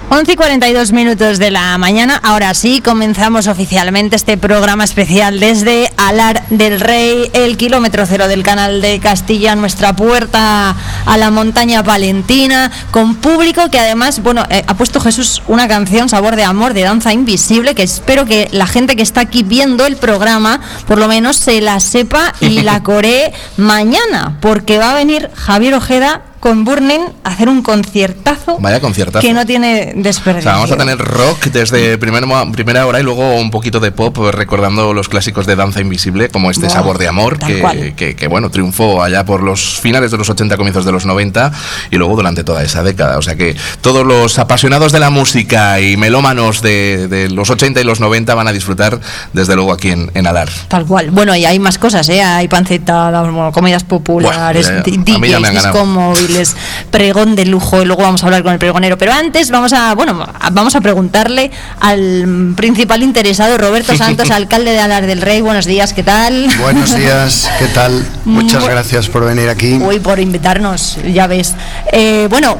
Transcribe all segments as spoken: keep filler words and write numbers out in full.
once y cuarenta y dos minutos de la mañana. Ahora sí, comenzamos oficialmente este programa especial desde Alar del Rey, el kilómetro cero del Canal de Castilla, nuestra puerta a la montaña palentina, con público que además, bueno, eh, ha puesto Jesús una canción, Sabor de Amor, de Danza Invisible, que espero que la gente que está aquí viendo el programa por lo menos se la sepa y la coree mañana, porque va a venir Javier Ojeda con Burning a hacer un conciertazo. Vaya conciertazo. Que no tiene desperdicio. O sea, vamos a tener rock desde primer, primera hora y luego un poquito de pop recordando los clásicos de Danza Invisible, como este wow, Sabor de Amor, que, que, que bueno, triunfó allá por los finales de los ochenta, comienzos de los noventa y luego durante toda esa década. O sea que todos los apasionados de la música y melómanos de, de los ochenta y los noventa van a disfrutar desde luego aquí en, en Alar. Tal cual. Bueno, y hay más cosas, ¿eh? Hay panceta, comidas populares, bueno, D Js, disco móvil, pregón de lujo, y luego vamos a hablar con el pregonero, pero antes vamos a, bueno, vamos a preguntarle al principal interesado, Roberto Santos, alcalde de Alar del Rey. Buenos días, ¿qué tal? Buenos días, ¿qué tal? Muchas Bu- gracias por venir aquí. Uy, por invitarnos, ya ves. Eh, bueno,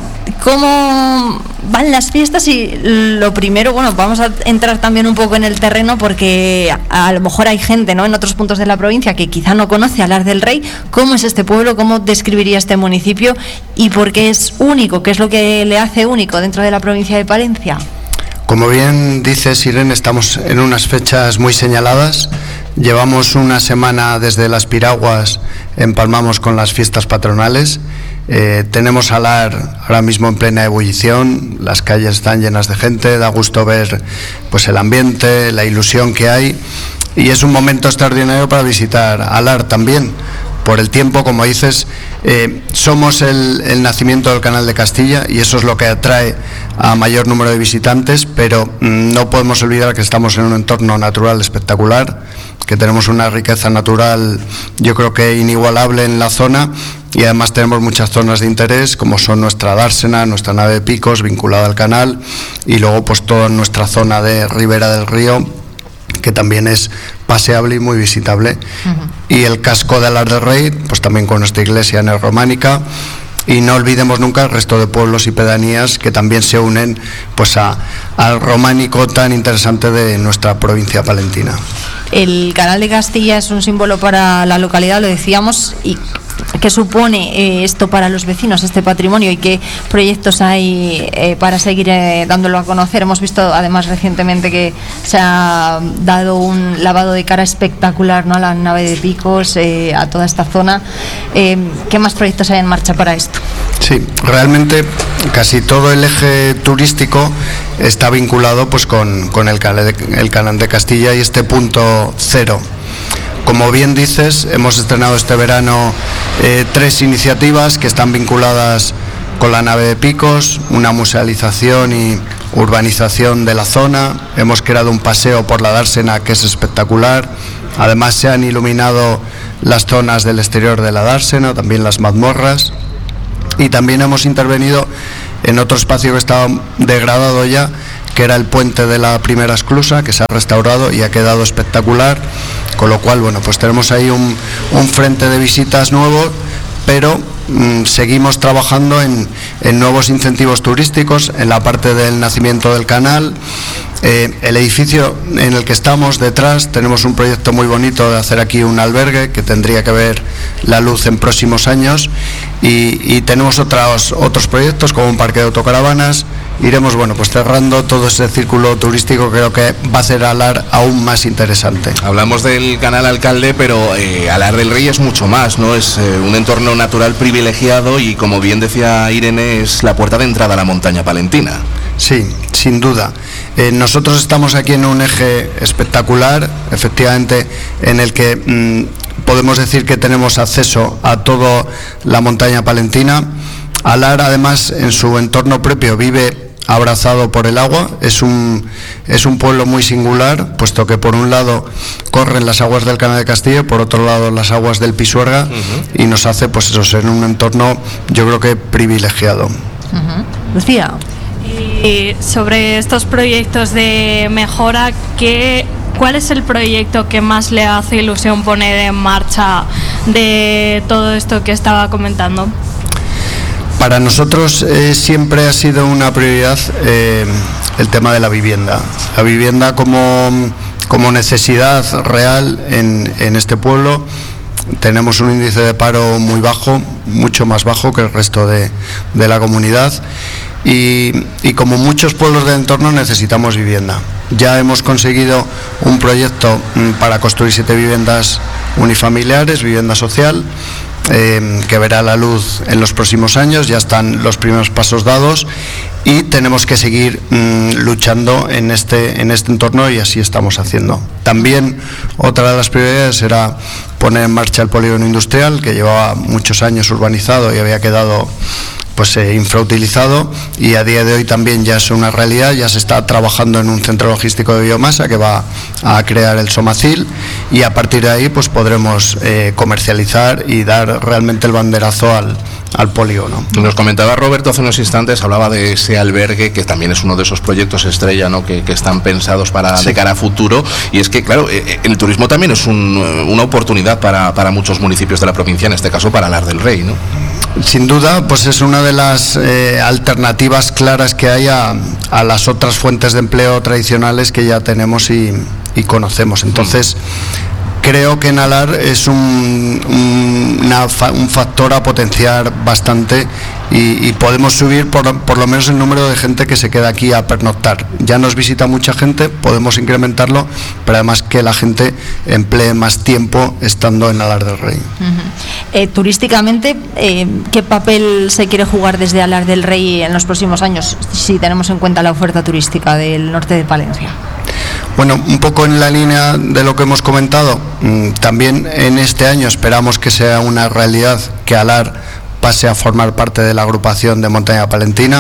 ¿cómo van las fiestas? Y lo primero, bueno, vamos a entrar también un poco en el terreno, porque a, a lo mejor hay gente, ¿no?, en otros puntos de la provincia que quizá no conoce Alar del Rey. ¿Cómo es este pueblo? ¿Cómo describiría este municipio? ¿Y por qué es único? ¿Qué es lo que le hace único dentro de la provincia de Palencia? Como bien dices, Irene, estamos en unas fechas muy señaladas. Llevamos una semana desde las Piraguas, empalmamos con las fiestas patronales. Eh, tenemos Alar ahora mismo en plena ebullición, las calles están llenas de gente, da gusto ver pues el ambiente, la ilusión que hay, y es un momento extraordinario para visitar Alar también. Por el tiempo, como dices, eh, somos el, el nacimiento del Canal de Castilla y eso es lo que atrae a mayor número de visitantes, pero mm, no podemos olvidar que estamos en un entorno natural espectacular, que tenemos una riqueza natural, yo creo que inigualable en la zona, y además tenemos muchas zonas de interés, como son nuestra dársena, nuestra nave de picos vinculada al canal, y luego pues toda nuestra zona de ribera del río, que también es paseable y muy visitable. Uh-huh. Y el casco de Alar del Rey, pues también con nuestra iglesia neorrománica, y no olvidemos nunca el resto de pueblos y pedanías que también se unen pues a, al románico tan interesante de nuestra provincia palentina. El Canal de Castilla es un símbolo para la localidad, lo decíamos, y ¿qué supone eh, esto para los vecinos, este patrimonio, y qué proyectos hay eh, para seguir eh, dándolo a conocer? Hemos visto además recientemente que se ha dado un lavado de cara espectacular, ¿no?, a la nave de picos, eh, a toda esta zona. Eh, ¿Qué más proyectos hay en marcha para esto? Sí, realmente casi todo el eje turístico está vinculado pues con, con el, canal de, el Canal de Castilla y este punto cero. Como bien dices, hemos estrenado este verano eh, tres iniciativas que están vinculadas con la nave de picos, una musealización y urbanización de la zona. Hemos creado un paseo por la dársena que es espectacular. Además se han iluminado las zonas del exterior de la dársena, también las mazmorras. Y también hemos intervenido en otro espacio que estaba degradado ya, que era el puente de la primera esclusa, que se ha restaurado y ha quedado espectacular, con lo cual, bueno, pues tenemos ahí un, un frente de visitas nuevo, pero mmm, seguimos trabajando en, en nuevos incentivos turísticos, en la parte del nacimiento del canal. Eh, el edificio en el que estamos detrás, tenemos un proyecto muy bonito de hacer aquí un albergue que tendría que ver la luz en próximos años, y, y tenemos otros, otros proyectos como un parque de autocaravanas. Iremos, bueno, pues cerrando todo ese círculo turístico, creo que va a hacer Alar aún más interesante. Hablamos del canal, alcalde, pero eh, Alar del Rey es mucho más, ¿no? Es eh, un entorno natural privilegiado y, como bien decía Irene, es la puerta de entrada a la montaña palentina. Sí, sin duda. Eh, nosotros estamos aquí en un eje espectacular, efectivamente, en el que mmm, podemos decir que tenemos acceso a toda la montaña palentina. Alar, además, en su entorno propio vive abrazado por el agua. Es un, es un pueblo muy singular, puesto que por un lado corren las aguas del Canal de Castilla, por otro lado las aguas del Pisuerga, uh-huh. y nos hace pues eso, ser un entorno, yo creo que privilegiado. Uh-huh. Lucía. Y sobre estos proyectos de mejora, ¿qué, ¿cuál es el proyecto que más le hace ilusión poner en marcha de todo esto que estaba comentando? Para nosotros eh, siempre ha sido una prioridad eh, el tema de la vivienda. La vivienda como, como necesidad real en, en este pueblo. Tenemos un índice de paro muy bajo, mucho más bajo que el resto de, de la comunidad. Y, y como muchos pueblos del entorno necesitamos vivienda. Ya hemos conseguido un proyecto para construir siete viviendas unifamiliares, vivienda social, eh, que verá la luz en los próximos años. Ya están los primeros pasos dados y tenemos que seguir mmm, luchando en este, en este entorno, y así estamos haciendo. También otra de las prioridades será poner en marcha el polígono industrial, que llevaba muchos años urbanizado y había quedado pues eh, infrautilizado, y a día de hoy también ya es una realidad. Ya se está trabajando en un centro logístico de biomasa que va a crear el Somacil, y a partir de ahí pues podremos eh, comercializar y dar realmente el banderazo al, al polígono. Nos comentaba Roberto hace unos instantes, hablaba de ese albergue, que también es uno de esos proyectos estrella, ¿no?, que, que están pensados para, sí, de cara a futuro, y es que claro, el turismo también es un, una oportunidad para, para muchos municipios de la provincia, en este caso para Alar del Rey, ¿no? Sin duda, pues es una de las eh, alternativas claras que hay a, a las otras fuentes de empleo tradicionales que ya tenemos y, y conocemos. Entonces, mm. creo que en Alar es un, un, una, un factor a potenciar bastante, y, y podemos subir por, por lo menos el número de gente que se queda aquí a pernoctar. Ya nos visita mucha gente, podemos incrementarlo, pero además que la gente emplee más tiempo estando en Alar del Rey. Uh-huh. eh, turísticamente, eh, ¿qué papel se quiere jugar desde Alar del Rey en los próximos años, si tenemos en cuenta la oferta turística del norte de Palencia? Bueno, un poco en la línea de lo que hemos comentado, también en este año esperamos que sea una realidad que Alar pase a formar parte de la agrupación de Montaña Palentina.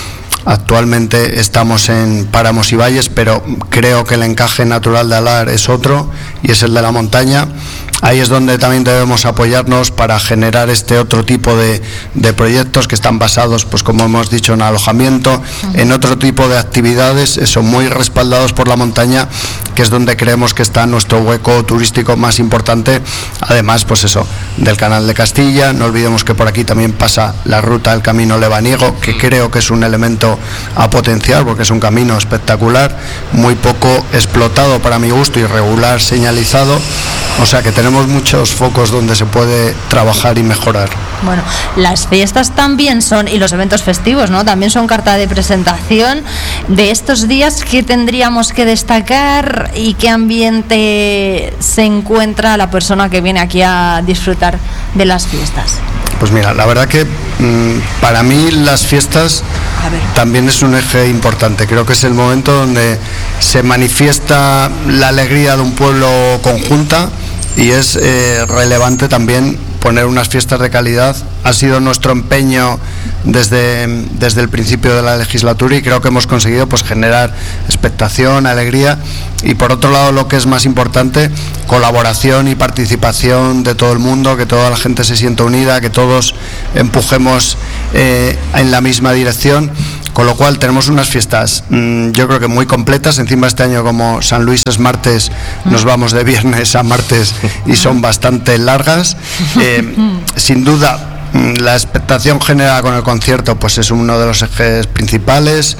Actualmente estamos en páramos y valles, pero creo que el encaje natural de Alar es otro, y es el de la montaña. Ahí es donde también debemos apoyarnos para generar este otro tipo de, de proyectos que están basados, pues como hemos dicho, en alojamiento, uh-huh, en otro tipo de actividades, eso, muy respaldados por la montaña, que es donde creemos que está nuestro hueco turístico más importante. Además, pues eso, del Canal de Castilla. No olvidemos que por aquí también pasa la ruta del Camino Lebaniego, que creo que es un elemento a potenciar, porque es un camino espectacular, muy poco explotado para mi gusto, irregular, señalizado. O sea que tenemos muchos focos donde se puede trabajar y mejorar. Bueno, las fiestas también son, y los eventos festivos, ¿no?, también son carta de presentación de estos días. ¿Qué tendríamos que destacar y qué ambiente se encuentra la persona que viene aquí a disfrutar de las fiestas? Pues mira, la verdad que mmm, para mí las fiestas también es un eje importante. Creo que es el momento donde se manifiesta la alegría de un pueblo conjunta, y es eh, relevante también poner unas fiestas de calidad. Ha sido nuestro empeño desde, desde el principio de la legislatura, y creo que hemos conseguido pues generar expectación, alegría, y por otro lado, lo que es más importante, colaboración y participación de todo el mundo, que toda la gente se sienta unida, que todos empujemos eh, en la misma dirección. Con lo cual tenemos unas fiestas mmm, yo creo que muy completas. Encima este año, como San Luis es martes, nos vamos de viernes a martes y son bastante largas. Eh, sin duda, la expectación generada con el concierto pues es uno de los ejes principales,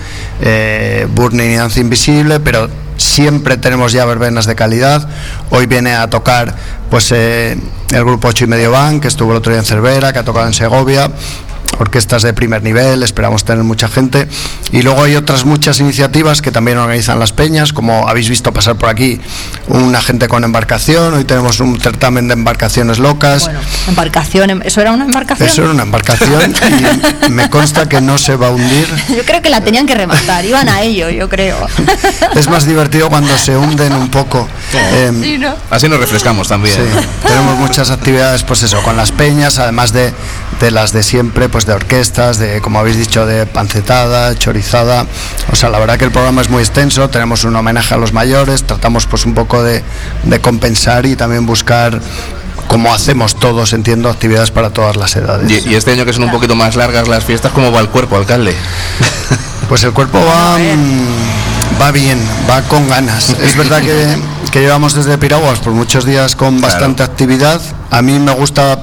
eh, Burning y Danza Invisible, pero siempre tenemos ya verbenas de calidad. Hoy viene a tocar pues eh, el grupo ocho y medio Band, que estuvo el otro día en Cervera, que ha tocado en Segovia. Orquestas de primer nivel, esperamos tener mucha gente. Y luego hay otras muchas iniciativas que también organizan las peñas, como habéis visto pasar por aquí una gente con embarcación. Hoy tenemos un certamen de embarcaciones locas. Bueno, embarcación, ¿eso era una embarcación? Eso era una embarcación y me consta que no se va a hundir. Yo creo que la tenían que rematar, iban a ello, yo creo. Es más divertido cuando se hunden un poco. Eh, sí, ¿no? Así nos refrescamos también. Sí, tenemos muchas actividades, pues eso, con las peñas, además de, de las de siempre, pues de orquestas, de, como habéis dicho, de pancetada, chorizada. O sea, la verdad que el programa es muy extenso. Tenemos un homenaje a los mayores, tratamos pues un poco de, de compensar y también buscar, como hacemos todos, entiendo, actividades para todas las edades. Y, y este año, que son un poquito más largas las fiestas, ¿cómo va el cuerpo, alcalde? Pues el cuerpo va, va bien, va con ganas. Es verdad que, que llevamos desde Piraguas por muchos días con bastante claro. actividad. A mí me gusta participar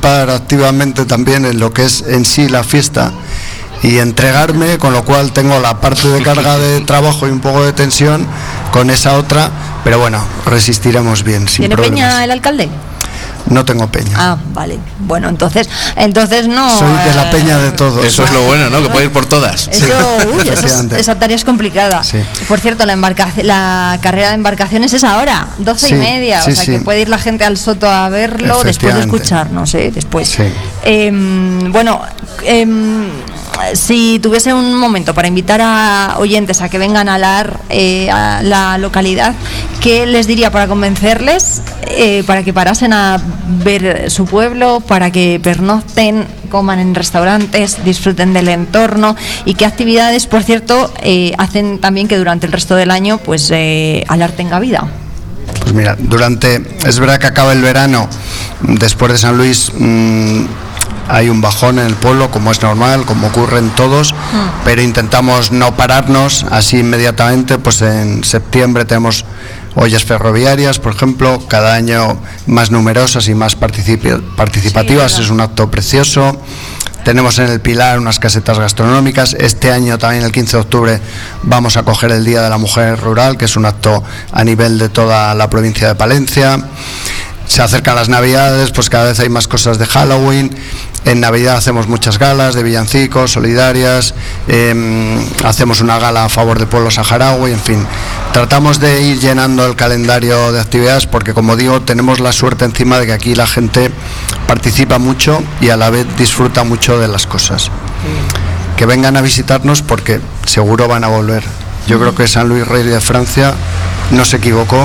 participar activamente también en lo que es en sí la fiesta y entregarme, con lo cual tengo la parte de carga de trabajo y un poco de tensión con esa otra, pero bueno, resistiremos bien, sin ¿Tiene problemas. peña el alcalde? No tengo peña. Ah, vale. Bueno, entonces, entonces no. Soy de la peña de todos. Eso es lo bueno, ¿no? Que puede ir por todas. Eso, uy, eso es- esa tarea es complicada. Sí. Por cierto, la embarcación, la carrera de embarcaciones es ahora, doce Sí, y media. sí, o sea sí. que puede ir la gente al Soto a verlo después de Efectivamente. escucharnos, ¿eh? Después. Sí. Em, bueno, em, si tuviese un momento para invitar a oyentes a que vengan a Alar, eh, a la localidad, ¿qué les diría para convencerles? Eh, para que parasen a ver su pueblo, para que pernocten, coman en restaurantes, disfruten del entorno, y qué actividades, por cierto, eh, hacen también que durante el resto del año pues eh, Alar tenga vida. Pues mira, durante, es verdad que acaba el verano, después de San Luis mmm, hay un bajón en el pueblo, como es normal, como ocurre en todos, mm. pero intentamos no pararnos así inmediatamente. Pues en septiembre tenemos ollas ferroviarias, por ejemplo, cada año más numerosas y más participi- participativas, sí, es un acto precioso. Tenemos en el Pilar unas casetas gastronómicas. Este año también, el quince de octubre, vamos a coger el Día de la Mujer Rural, que es un acto a nivel de toda la provincia de Palencia. Se acercan las Navidades, pues cada vez hay más cosas de Halloween. En Navidad hacemos muchas galas de villancicos, solidarias, eh, hacemos una gala a favor del pueblo saharaui, en fin. Tratamos de ir llenando el calendario de actividades porque, como digo, tenemos la suerte encima de que aquí la gente participa mucho y a la vez disfruta mucho de las cosas. Que vengan a visitarnos porque seguro van a volver. Yo creo que San Luis Rey de Francia no se equivocó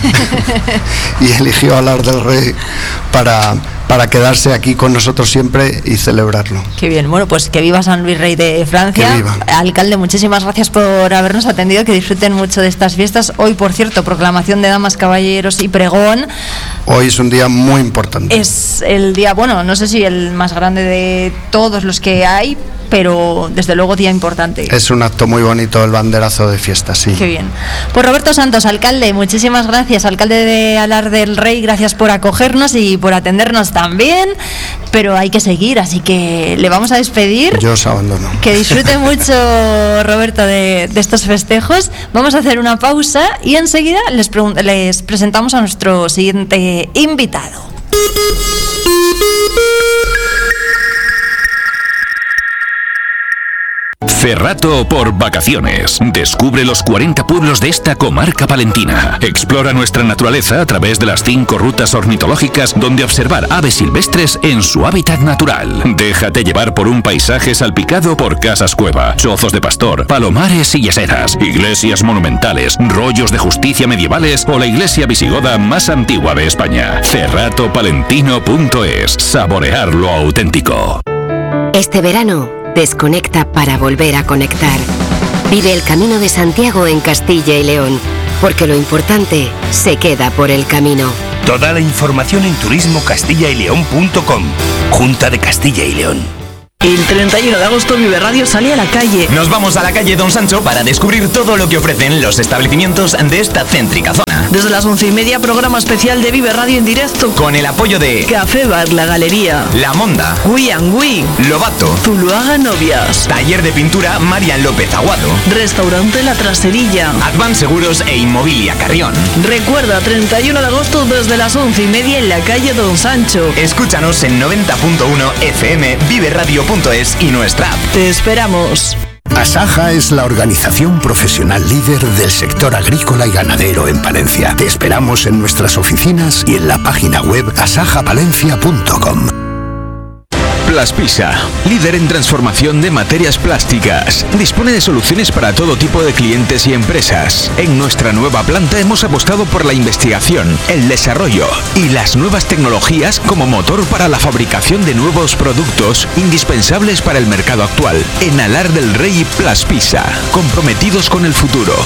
y eligió Alar del Rey para, para quedarse aquí con nosotros siempre y celebrarlo. Qué bien, bueno, pues que viva San Luis Rey de Francia. Que viva. Alcalde, muchísimas gracias por habernos atendido, que disfruten mucho de estas fiestas. Hoy, por cierto, proclamación de damas, caballeros y pregón. Hoy es un día muy importante. Es el día, bueno, no sé si el más grande de todos los que hay, pero desde luego día importante. Es un acto muy bonito el banderazo de fiesta, sí. Qué bien. Pues Roberto Santos, alcalde, muchísimas gracias, alcalde de Alar del Rey, gracias por acogernos y por atendernos también, pero hay que seguir, así que le vamos a despedir. Yo os abandono. Que disfrute mucho, Roberto, de, de estos festejos. Vamos a hacer una pausa y enseguida les, pregun- les presentamos a nuestro siguiente invitado. Cerrato por vacaciones. Descubre los cuarenta pueblos de esta comarca palentina. Explora nuestra naturaleza a través de las cinco rutas ornitológicas donde observar aves silvestres en su hábitat natural. Déjate llevar por un paisaje salpicado por casas cueva, chozos de pastor, palomares y yeseras, iglesias monumentales, rollos de justicia medievales o la iglesia visigoda más antigua de España. cerrato palentino punto es. Saborear lo auténtico. Este verano, desconecta para volver a conectar. Vive el Camino de Santiago en Castilla y León, porque lo importante se queda por el camino. Toda la información en turismo castilla y león punto com. Junta de Castilla y León. El treinta y uno de agosto Vive Radio sale a la calle. Nos vamos a la calle Don Sancho para descubrir todo lo que ofrecen los establecimientos de esta céntrica zona. Desde las once y media, programa especial de Vive Radio en directo. Con el apoyo de Café Bar La Galería, La Monda, Wii and Wii, Lobato, Zuluaga Novias, Taller de Pintura Marian López Aguado, Restaurante La Traserilla, Advan Seguros e Inmobilia Carrión. Recuerda, treinta y uno de agosto desde las once y media en la calle Don Sancho. Escúchanos en noventa punto uno F M, vive radio punto es y nuestra app. Te esperamos. Asaja es la organización profesional líder del sector agrícola y ganadero en Palencia. Te esperamos en nuestras oficinas y en la página web asaja palencia punto com. Plaspisa, líder en transformación de materias plásticas. Dispone de soluciones para todo tipo de clientes y empresas. En nuestra nueva planta hemos apostado por la investigación, el desarrollo y las nuevas tecnologías como motor para la fabricación de nuevos productos indispensables para el mercado actual. En Alar del Rey, Plaspisa, comprometidos con el futuro.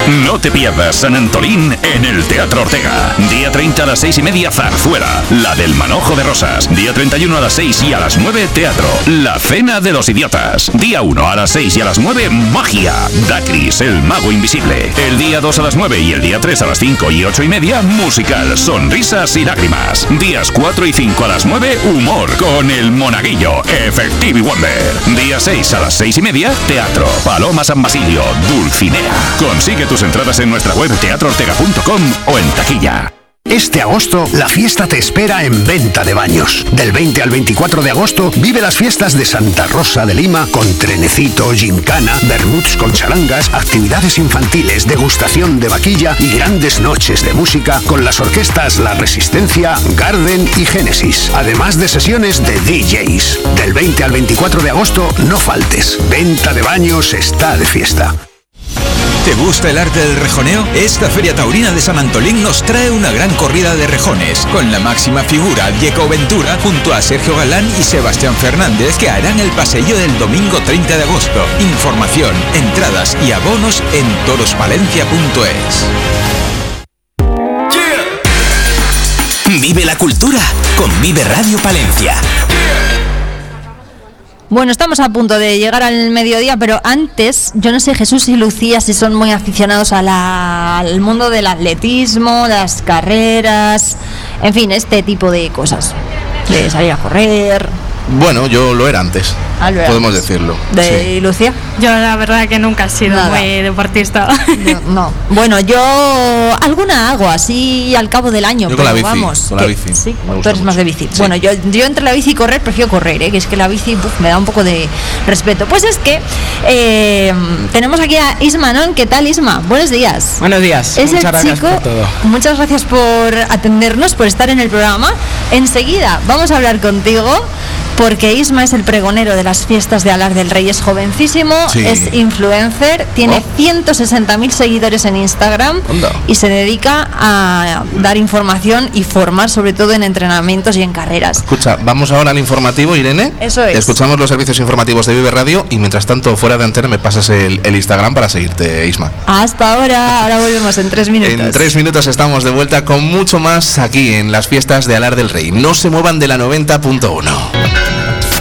No te pierdas San Antolín en el Teatro Ortega. Día treinta a las seis y media, Zarzuela, la del Manojo de Rosas. Día treinta y uno a las seis y a las nueve, Teatro, La Cena de los Idiotas. Día uno a las seis y a las nueve, Magia, Dacris, el Mago Invisible. El día dos a las nueve y el día tres a las cinco y ocho y media, musical, Sonrisas y Lágrimas. Días cuatro y cinco a las nueve, Humor con el Monaguillo, Effective Wonder. Día seis a las seis y media, Teatro, Paloma San Basilio, Dulcinea. Consigue tus entradas en nuestra web teatro ortega punto com o en taquilla. Este agosto, la fiesta te espera en Venta de Baños. Del veinte al veinticuatro de agosto, vive las fiestas de Santa Rosa de Lima con trenecito, gincana, vermuts con charangas, actividades infantiles, degustación de vaquilla y grandes noches de música con las orquestas La Resistencia, Garden y Génesis. Además de sesiones de D Js. Del veinte al veinticuatro de agosto, no faltes. Venta de Baños está de fiesta. ¿Te gusta el arte del rejoneo? Esta Feria Taurina de San Antolín nos trae una gran corrida de rejones, con la máxima figura Diego Ventura junto a Sergio Galán y Sebastián Fernández, que harán el paseillo del domingo treinta de agosto. Información, entradas y abonos en torospalencia punto es. Yeah. Vive la cultura con Vive Radio Palencia. Bueno, estamos a punto de llegar al mediodía, pero antes, yo no sé, Jesús y Lucía, si son muy aficionados a la, al mundo del atletismo, las carreras, en fin, este tipo de cosas, de salir a correr. Bueno, yo lo era antes, Albert, podemos decirlo. ¿De sí. Lucía? Yo la verdad que nunca he sido Nada. muy deportista. Yo, no. Bueno, yo alguna hago así al cabo del año. Yo con pero la bici, vamos, con que, la bici. Sí, tú eres más de bici. Sí. Bueno, yo, yo entre la bici y correr prefiero correr, ¿eh? Que es que la bici uf, me da un poco de respeto. Pues es que eh, tenemos aquí a Isma, ¿no? ¿Qué tal, Isma? Buenos días. Buenos días. Es muchas el gracias chico, por todo. Muchas gracias por atendernos, por estar en el programa. Enseguida vamos a hablar contigo, porque Isma es el pregonero de las fiestas de Alar del Rey, es jovencísimo, sí. es influencer, tiene oh. ciento sesenta mil seguidores en Instagram Onda. y se dedica a dar información y formar sobre todo en entrenamientos y en carreras. Escucha, vamos ahora al informativo, Irene. Eso es. Escuchamos los servicios informativos de Vive Radio y mientras tanto fuera de antena me pasas el, el Instagram para seguirte, Isma. Hasta ahora, ahora volvemos en tres minutos. En tres minutos estamos de vuelta con mucho más aquí en las fiestas de Alar del Rey. No se muevan de la noventa punto uno.